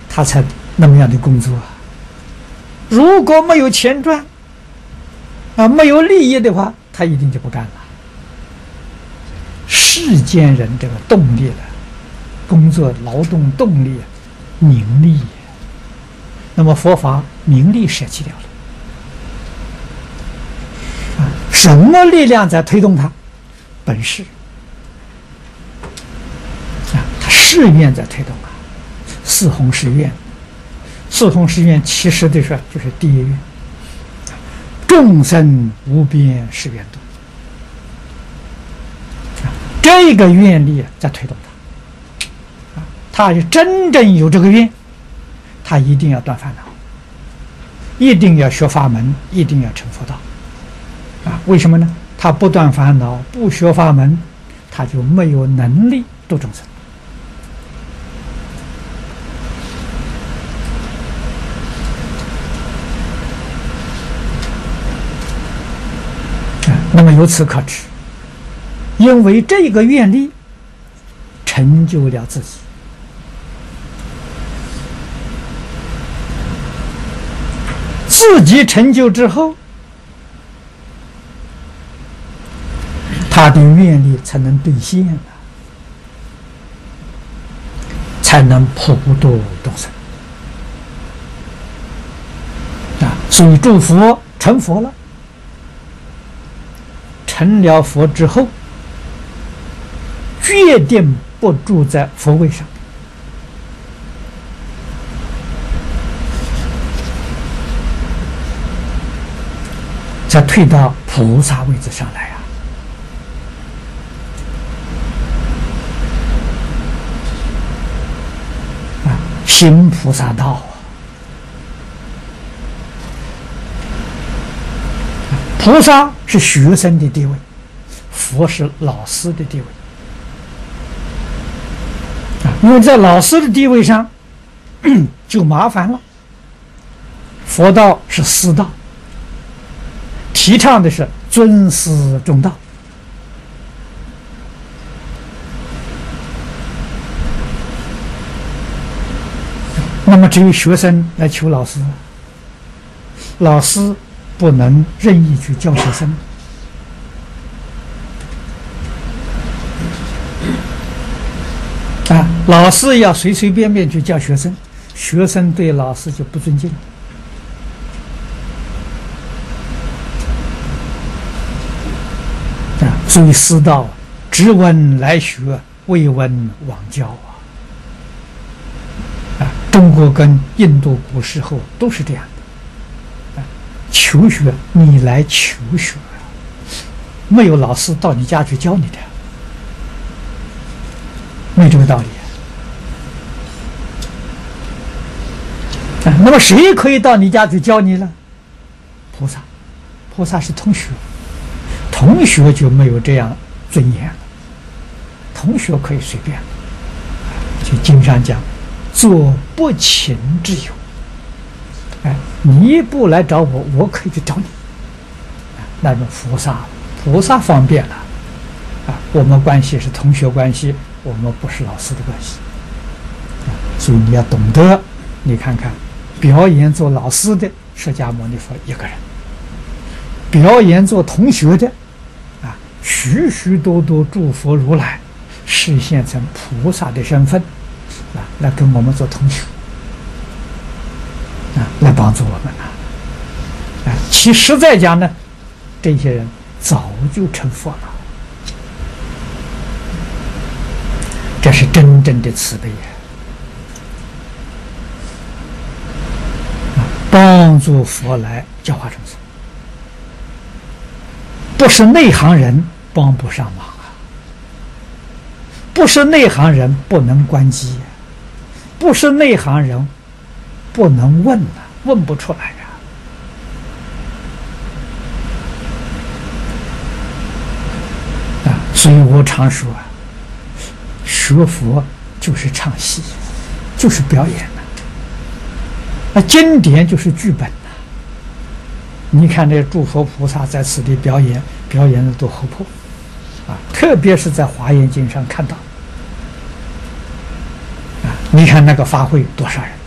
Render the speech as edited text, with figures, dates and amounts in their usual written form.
他才那么样的工作啊。如果没有钱赚，没有利益的话，他一定就不干了。世间人这个动力的工作劳动动力名利，那么佛法名利舍弃掉了，什么力量在推动它？本事他誓愿在推动啊，四弘誓愿。四弘誓愿其实就是第一愿，众生无边誓愿度，这个愿力在推动他，他真正有这个愿，他一定要断烦恼，一定要学法门，一定要成佛道为什么呢？他不断烦恼，不学法门，他就没有能力度众生。那么由此可知，因为这个愿力成就了自己，自己成就之后，他的愿力才能兑现才能普度众生所以诸佛成佛了。成了佛之后，决定不住在佛位上，再退到菩萨位置上来行菩萨道菩萨是学生的地位，佛是老师的地位因为在老师的地位上就麻烦了。佛道是师道，提倡的是尊师重道那么只有学生来求老师，老师不能任意去教学生老师要随随便便去教学生，学生对老师就不尊敬所以师道知闻来学，未闻枉教中国跟印度古时候都是这样的求学，你来求学，没有老师到你家去教你的，没这个道理那么谁可以到你家去教你呢？菩萨，菩萨是同学，同学就没有这样尊严了，同学可以随便就经上讲做不请之友你不来找我，我可以去找你那种菩萨方便了我们关系是同学关系，我们不是老师的关系所以你要懂得，你看看表演做老师的释迦牟尼佛一个人，表演做同学的许许多多诸佛如来示现成菩萨的身份来跟我们做同学来帮助我们其实在讲呢，这些人早就成佛了，这是真正的慈悲帮助佛来教化众生，不是内行人帮不上忙不是内行人不能关机不是内行人不能问问不出来所以我常说学佛就是唱戏，就是表演经典就是剧本你看这诸佛菩萨在此地表演的多活泼特别是在华严经上看到你看那个法会多少人